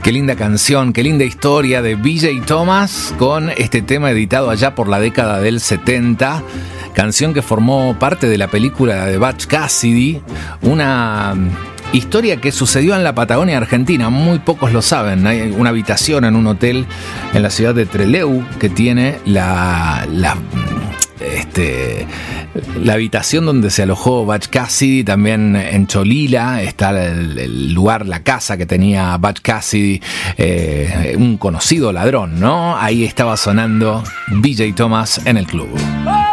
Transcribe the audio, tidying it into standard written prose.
Qué linda canción, qué linda historia de BJ Thomas con este tema editado allá por la década del 70. Canción que formó parte de la película de Butch Cassidy. Una historia que sucedió en la Patagonia Argentina. Muy pocos lo saben. Hay una habitación en un hotel en la ciudad de Trelew que tiene la habitación donde se alojó Butch Cassidy. También en Cholila está el lugar, la casa que tenía Butch Cassidy, un conocido ladrón, ¿no? Ahí estaba sonando BJ Thomas en el club.